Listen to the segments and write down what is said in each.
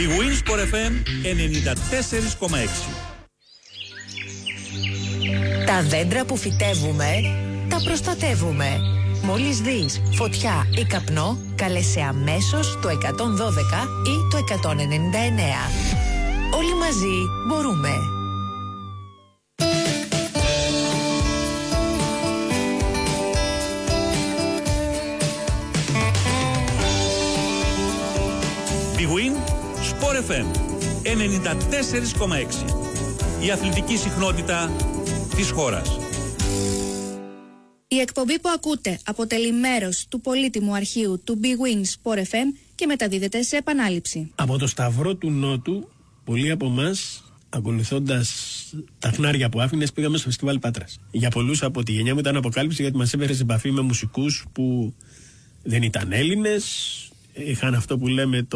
Big Wins Sport FM 94,6. Τα δέντρα που φυτεύουμε, τα προστατεύουμε. Μόλις δεις φωτιά ή καπνό, καλέσαι αμέσως το 112 ή το 199. Όλοι μαζί μπορούμε. Big Win Sport FM 94,6. Η αθλητική συχνότητα της χώρας. Η εκπομπή που ακούτε αποτελεί μέρος του πολύτιμου αρχείου του Big Win Sport FM και μεταδίδεται σε επανάληψη. Από το Σταυρό του Νότου, πολλοί από εμάς, ακολουθώντας τα χνάρια που άφηνες, πήγαμε στο φεστιβάλ Πάτρας. Για πολλούς από τη γενιά μου ήταν αποκάλυψη, γιατί μας έφερε σε επαφή με μουσικούς που δεν ήταν Έλληνες, είχαν αυτό που λέμε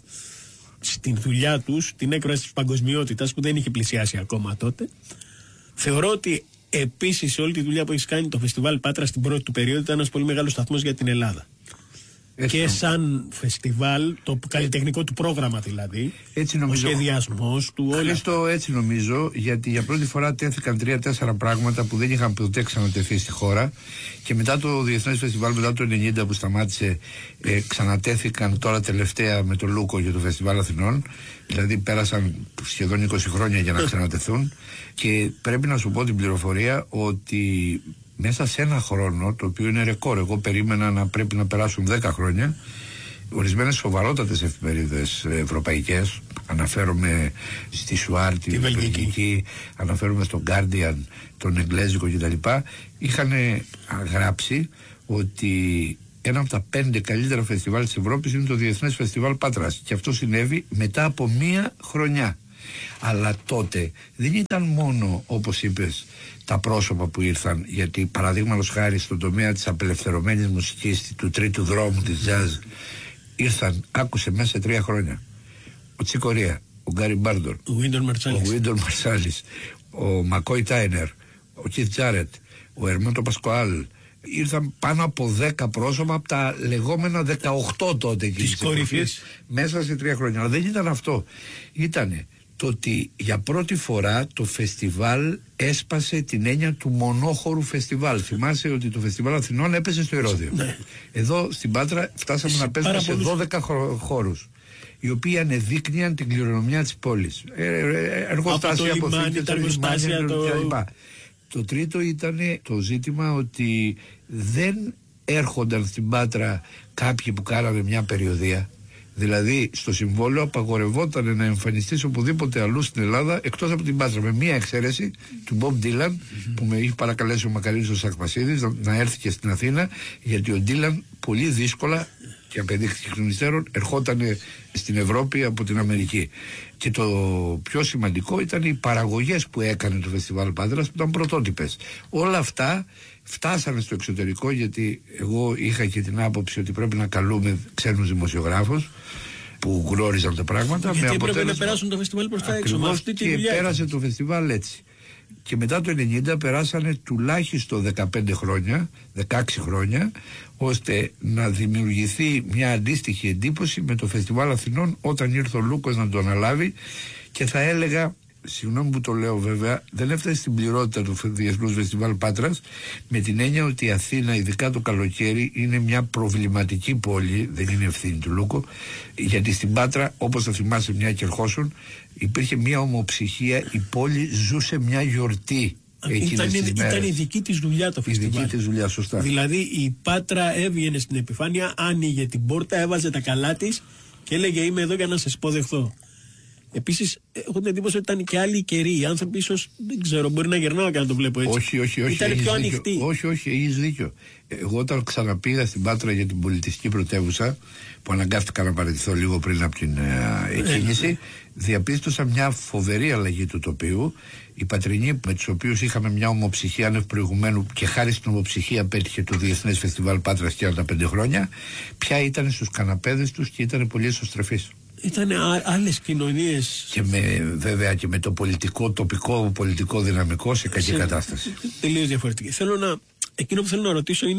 στην δουλειά τους την έκφραση της παγκοσμιότητας που δεν είχε πλησιάσει ακόμα τότε. Θεωρώ ότι επίσης σε όλη τη δουλειά που έχει κάνει το φεστιβάλ Πάτρα στην πρώτη του περίοδο ήταν ένας πολύ μεγάλος σταθμός για την Ελλάδα. Και σαν φεστιβάλ, το καλλιτεχνικό του πρόγραμμα δηλαδή, έτσι νομίζω, ο σχεδιασμός του, όλα. Χρήστο, έτσι νομίζω, γιατί για πρώτη φορά τέθηκαν 3-4 πράγματα που δεν είχαν ποτέ ξανατεθεί στη χώρα, και μετά το Διεθνές Φεστιβάλ, μετά το 90 που σταμάτησε, ξανατέθηκαν τώρα τελευταία με τον Λούκο για το Φεστιβάλ Αθηνών. Δηλαδή πέρασαν σχεδόν 20 χρόνια για να ξανατεθούν, και πρέπει να σου πω την πληροφορία ότι μέσα σε ένα χρόνο, το οποίο είναι ρεκόρ, εγώ περίμενα να πρέπει να περάσουν 10 χρόνια, ορισμένες σοβαρότατες εφημερίδες ευρωπαϊκές, αναφέρομαι στη Σουάρ, τη Βελγική, αναφέρομαι στον Guardian, τον Εγγλέζικο κτλ., είχαν γράψει ότι ένα από τα 5 καλύτερα φεστιβάλ της Ευρώπης είναι το Διεθνές Φεστιβάλ Πάτρας, και αυτό συνέβη μετά από 1 χρονιά. Αλλά τότε δεν ήταν μόνο, όπως είπες, τα πρόσωπα που ήρθαν, γιατί παραδείγματος χάρη στον τομέα της απελευθερωμένης μουσικής, του τρίτου δρόμου, της jazz, ήρθαν, άκουσε, μέσα σε 3 χρόνια ο Τσικορία, ο Γκάρι Μπάρντον, ο Βίντον Μαρσάλης, ο Μακόι Τάινερ, ο Κιθ Τζάρετ, ο Ερμέντο Πασκοάλ. Ήρθαν πάνω από 10 πρόσωπα από τα λεγόμενα 18 τότε της κορυφής, μέσα σε 3 χρόνια. Αλλά δεν ήταν αυτό. Ήτανε το ότι για πρώτη φορά το φεστιβάλ έσπασε την έννοια του μονόχωρου φεστιβάλ. Θυμάσαι ότι το φεστιβάλ Αθηνών έπαιζε στο Ηρώδειο. Ναι. Εδώ στην Πάτρα φτάσαμε να παίζουμε σε 12 χώρους, οι οποίοι ανεδείκνυαν την κληρονομιά της πόλης. Εργοστάσια, αποθήκες, εργοστάσια κλπ. Το τρίτο ήταν το ζήτημα ότι δεν έρχονταν στην Πάτρα κάποιοι που κάνανε μια περιοδεία. Δηλαδή στο συμβόλαιο απαγορευόταν να εμφανιστείς οπουδήποτε αλλού στην Ελλάδα εκτός από την Πάτρα, με μία εξαίρεση του Bob Dylan, που με είχε παρακαλέσει ο Μακαρίτης Σακπασίδης να έρθει και στην Αθήνα, γιατί ο Dylan πολύ δύσκολα και απεδείχθηκε εκ των υστέρων ερχόταν στην Ευρώπη από την Αμερική. Και το πιο σημαντικό ήταν οι παραγωγές που έκανε το Φεστιβάλ Πάτρας, που ήταν πρωτότυπες. Όλα αυτά φτάσανε στο εξωτερικό, γιατί εγώ είχα και την άποψη ότι πρέπει να καλούμε ξένους δημοσιογράφους που γνώριζαν τα πράγματα. Γιατί έπρεπε να περάσουν το φεστιβάλ προς τα έξω. Και πέρασε το φεστιβάλ έτσι. Και μετά το 90 περάσανε τουλάχιστον 15 χρόνια, 16 χρόνια, ώστε να δημιουργηθεί μια αντίστοιχη εντύπωση με το Φεστιβάλ Αθηνών, όταν ήρθε ο Λούκος να το αναλάβει. Και θα έλεγα, συγγνώμη που το λέω βέβαια, δεν έφτασε στην πληρότητα του Διεθνούς Φεστιβάλ Πάτρας, με την έννοια ότι η Αθήνα, ειδικά το καλοκαίρι, είναι μια προβληματική πόλη, δεν είναι ευθύνη του Λούκο, γιατί στην Πάτρα, όπως θα θυμάσαι, μια και ερχόσουν, υπήρχε μια ομοψυχία, η πόλη ζούσε μια γιορτή. Ήταν η δική της δουλειά το φεστιβάλ. Η δική της δουλειά, σωστά. Δηλαδή η Πάτρα έβγαινε στην επιφάνεια, άνοιγε την πόρτα, έβαζε τα καλά της και έλεγε είμαι εδώ για να σας υποδεχθώ. Επίσης, έχω την εντύπωση ότι ήταν και άλλοι καιροί. Οι άνθρωποι ίσως, δεν ξέρω, μπορεί να γερνάω και να το βλέπω έτσι. Όχι. Ήταν πιο ανοιχτοί. Όχι, έχεις δίκιο. Εγώ όταν ξαναπήγα στην Πάτρα για την πολιτιστική πρωτεύουσα, που αναγκάστηκα να παραιτηθώ λίγο πριν από την εκκίνηση, διαπίστωσα μια φοβερή αλλαγή του τοπίου. Οι πατρινοί με τους οποίους είχαμε μια ομοψυχία άνευ προηγουμένου, και χάρη στην ομοψυχία πέτυχε το Διεθνές Φεστιβάλ Πάτρας 45 χρόνια, πια ήταν στους καναπέδες τους και ήταν πολύ εσωστρεφείς. Ήταν άλλες κοινωνίες. Και βέβαια και με το τοπικό πολιτικό δυναμικό σε κακή κατάσταση. Τελείως διαφορετική. Εκείνο που θέλω να ρωτήσω είναι,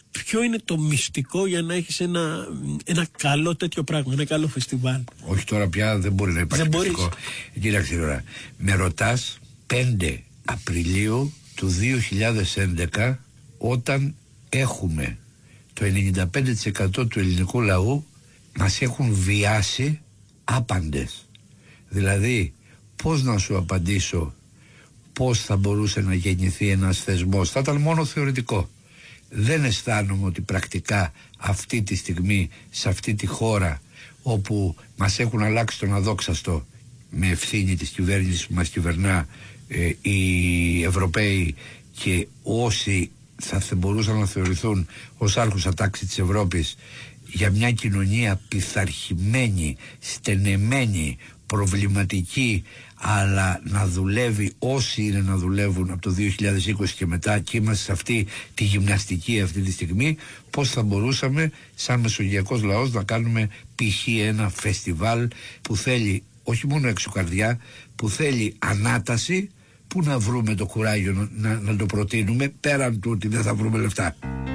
ποιο είναι το μυστικό για να έχεις ένα καλό τέτοιο πράγμα, ένα καλό φεστιβάλ? Όχι, τώρα πια δεν μπορεί να υπάρχει μυστικό. Κοίταξε τώρα, με ρωτάς 5 Απριλίου του 2011, όταν έχουμε το 95% του ελληνικού λαού μας έχουν βιάσει άπαντες. Δηλαδή, πώς να σου απαντήσω πώς θα μπορούσε να γεννηθεί ένας θεσμός? Θα ήταν μόνο θεωρητικό. Δεν αισθάνομαι ότι πρακτικά αυτή τη στιγμή, σε αυτή τη χώρα όπου μας έχουν αλλάξει τον αδόξαστο με ευθύνη της κυβέρνησης που μας κυβερνά, οι Ευρωπαίοι και όσοι θα μπορούσαν να θεωρηθούν ως άρχουσα τάξη της Ευρώπης, για μια κοινωνία πειθαρχημένη, στενεμένη, προβληματική, αλλά να δουλεύει όσοι είναι να δουλεύουν από το 2020 και μετά, και είμαστε σε αυτή τη γυμναστική αυτή τη στιγμή, πώς θα μπορούσαμε σαν μεσογειακός λαός να κάνουμε π.χ. ένα φεστιβάλ που θέλει όχι μόνο εξωκαρδιά, που θέλει ανάταση, που να βρούμε το κουράγιο να το προτείνουμε, πέραν του ότι δεν θα βρούμε λεφτά.